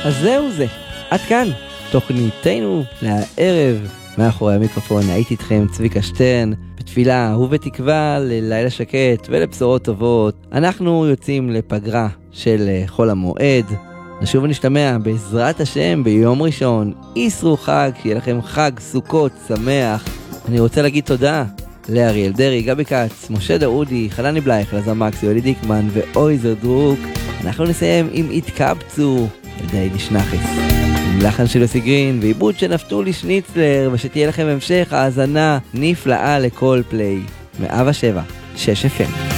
אז זהו זה, עד כאן תוכניתנו לערב. מאחורי המיקרופון הייתי איתכם צביקה שטרן, בתפילה ובתקווה ללילה שקט ולבשורות טובות. אנחנו יוצאים לפגרה של חול המועד, נשוב ונשתמע בעזרת השם ביום ראשון. ישרו חג, שיהיה לכם חג סוכות שמח. אני רוצה להגיד תודה לאריאל דרי, גבי קץ, משה דאודי, חנני בלייך, לזר מקס, יולי דיקמן ואויזר דרוק. אנחנו נסיים עם התקבצו ידי נשנחס, עם לחן של יוסי גרין ועיבוד של נפתולי שניצלר, ושתהיה לכם המשך האזנה נפלאה לכל פליי. 107.6 FM.